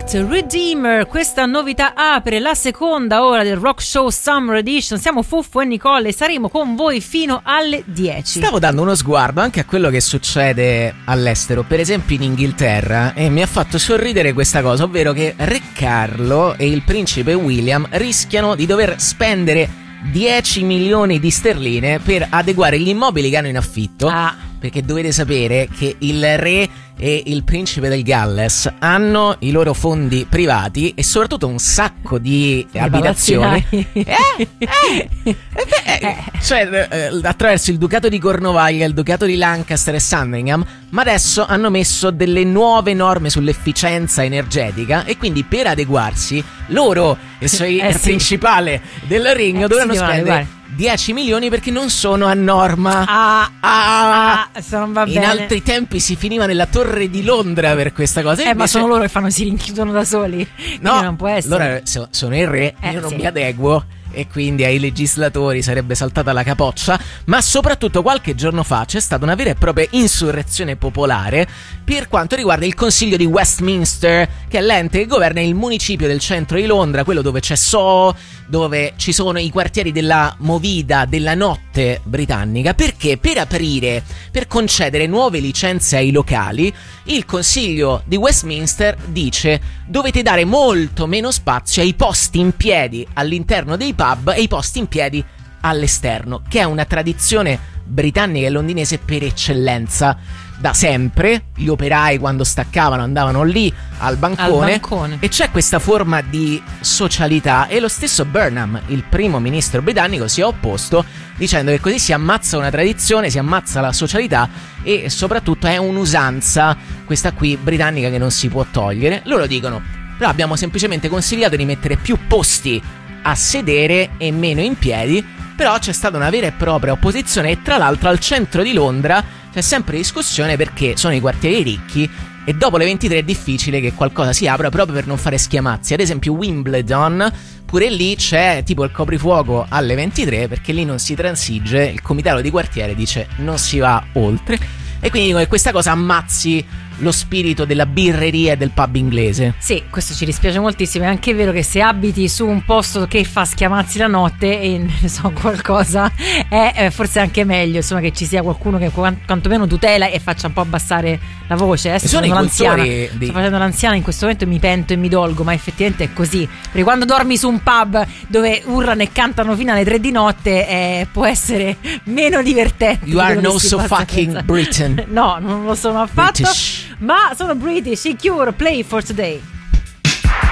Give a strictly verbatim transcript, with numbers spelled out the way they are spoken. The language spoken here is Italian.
Out, Redeemer. Questa novità apre la seconda ora del Rock Show Summer Edition. Siamo Fuffo e Nicole e saremo con voi fino alle dieci. Stavo dando uno sguardo anche a quello che succede all'estero, per esempio in Inghilterra, e mi ha fatto sorridere questa cosa, ovvero che Re Carlo e il principe William rischiano di dover spendere dieci milioni di sterline per adeguare gli immobili che hanno in affitto. Ah. Perché dovete sapere che il re e il principe del Galles hanno i loro fondi privati e soprattutto un sacco di I abitazioni eh, eh, eh, eh, cioè eh, attraverso il ducato di Cornovaglia, il ducato di Lancaster e Sandringham, ma adesso hanno messo delle nuove norme sull'efficienza energetica e quindi per adeguarsi loro e il suo eh, sì. principale del regno eh, dovranno sì, spendere guarda. dieci milioni perché non sono a norma. Ah, ah, ah se non va in bene. altri tempi si finiva nella torre di Londra per questa cosa. Eh, invece... ma sono loro che fanno, si rinchiudono da soli. No, quindi non può essere. Loro sono il re, eh, io non sì. mi adeguo. E quindi ai legislatori sarebbe saltata la capoccia. Ma soprattutto qualche giorno fa c'è stata una vera e propria insurrezione popolare per quanto riguarda il Consiglio di Westminster, che è l'ente che governa il municipio del centro di Londra, quello dove c'è Soho, dove ci sono i quartieri della movida della notte britannica. Perché per aprire, per concedere nuove licenze ai locali, il Consiglio di Westminster dice: dovete dare molto meno spazio ai posti in piedi all'interno dei pub e i posti in piedi all'esterno, che è una tradizione britannica e londinese per eccellenza. Da sempre gli operai quando staccavano andavano lì al bancone, al bancone e c'è questa forma di socialità, e lo stesso Burnham, il primo ministro britannico, si è opposto dicendo che così si ammazza una tradizione, si ammazza la socialità e soprattutto è un'usanza questa qui britannica che non si può togliere. Loro dicono: però abbiamo semplicemente consigliato di mettere più posti a sedere e meno in piedi. Però c'è stata una vera e propria opposizione e tra l'altro al centro di Londra c'è sempre discussione perché sono i quartieri ricchi e dopo le ventitré è difficile che qualcosa si apra proprio per non fare schiamazzi. Ad esempio Wimbledon, pure lì c'è tipo il coprifuoco alle ventitré perché lì non si transige, il comitato di quartiere dice non si va oltre. E quindi dico che questa cosa ammazzi lo spirito della birreria e del pub inglese. Sì, questo ci dispiace moltissimo. È anche vero che se abiti su un posto che fa schiamazzi la notte e ne so qualcosa, è, è forse anche meglio insomma che ci sia qualcuno che quantomeno tutela e faccia un po' abbassare la voce. Adesso sono sono l'anziana, di... sto facendo l'anziana in questo momento e mi pento e mi dolgo, ma effettivamente è così. Perché quando dormi su un pub dove urlano e cantano fino alle tre di notte eh, può essere meno divertente. You are no so fucking Britain. No, non lo sono affatto. British. Ma sono British, Secure, Play for Today.